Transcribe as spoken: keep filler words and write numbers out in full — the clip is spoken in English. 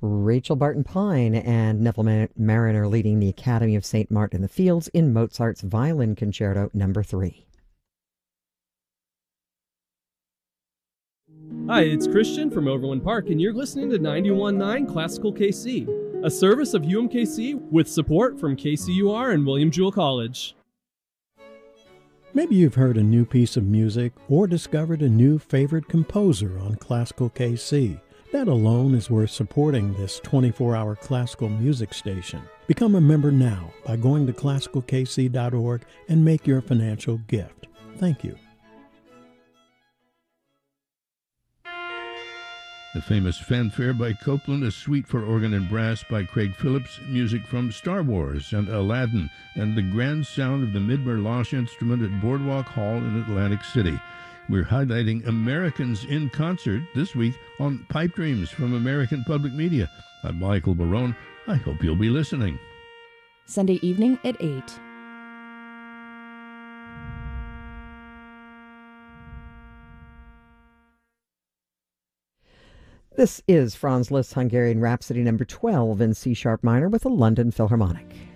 Rachel Barton Pine and Neville Ma- Mariner leading the Academy of Saint Martin in the Fields in Mozart's Violin Concerto number three. Hi, it's Christian from Overland Park, and you're listening to ninety-one point nine Classical K C, a service of U M K C with support from K C U R and William Jewell College. Maybe you've heard a new piece of music or discovered a new favorite composer on Classical K C. That alone is worth supporting this twenty-four hour classical music station. Become a member now by going to classical k c dot org and make your financial gift. Thank you. The famous fanfare by Copland, a suite for organ and brass by Craig Phillips, music from Star Wars and Aladdin, and the grand sound of the Midmer-Losh instrument at Boardwalk Hall in Atlantic City. We're highlighting Americans in concert this week on Pipe Dreams from American Public Media. I'm Michael Barone. I hope you'll be listening. Sunday evening at eight. This is Franz Liszt's Hungarian Rhapsody number twelve in C-sharp minor with the London Philharmonic.